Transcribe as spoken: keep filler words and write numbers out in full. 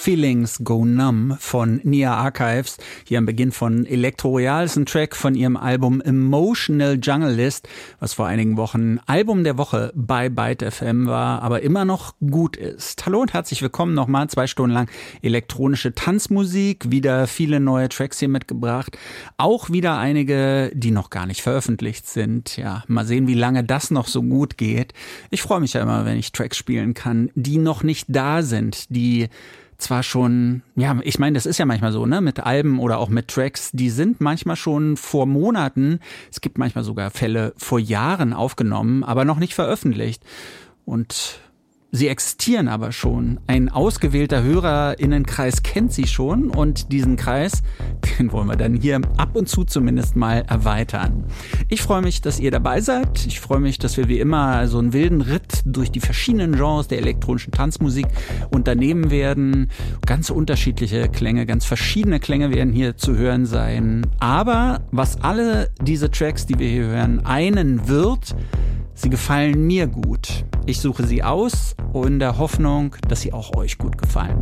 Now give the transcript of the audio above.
Feelings Go Numb von Nia Archives. Hier am Beginn von Elektro Royal ist ein Track von ihrem Album Emotional Junglist, was vor einigen Wochen Album der Woche bei Byte F M war, aber immer noch gut ist. Hallo und herzlich willkommen nochmal. Zwei Stunden lang elektronische Tanzmusik. Wieder viele neue Tracks hier mitgebracht. Auch wieder einige, die noch gar nicht veröffentlicht sind. Ja, mal sehen, wie lange das noch so gut geht. Ich freue mich ja immer, wenn ich Tracks spielen kann, die noch nicht da sind, die zwar schon, ja, ich meine, das ist ja manchmal so, ne, mit Alben oder auch mit Tracks, die sind manchmal schon vor Monaten, es gibt manchmal sogar Fälle vor Jahren aufgenommen, aber noch nicht veröffentlicht. Und sie existieren aber schon. Ein ausgewählter HörerInnenkreis kennt sie schon und diesen Kreis, den wollen wir dann hier ab und zu zumindest mal erweitern. Ich freue mich, dass ihr dabei seid. Ich freue mich, dass wir wie immer so einen wilden Ritt durch die verschiedenen Genres der elektronischen Tanzmusik unternehmen werden. Ganz unterschiedliche Klänge, ganz verschiedene Klänge werden hier zu hören sein. Aber was alle diese Tracks, die wir hier hören, einen wird: sie gefallen mir gut. Ich suche sie aus in der Hoffnung, dass sie auch euch gut gefallen.